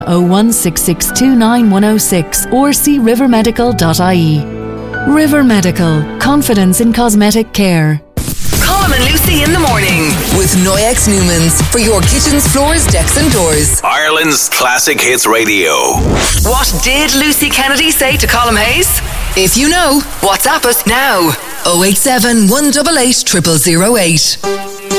016629106 or see rivermedical.ie. River Medical. Confidence in cosmetic care. Colm and Lucy in the morning with Noyex Newmans for your kitchens, floors, decks and doors. Ireland's Classic Hits Radio. What did Lucy Kennedy say to Colm Hayes? If you know, WhatsApp us now. 087 188 0008.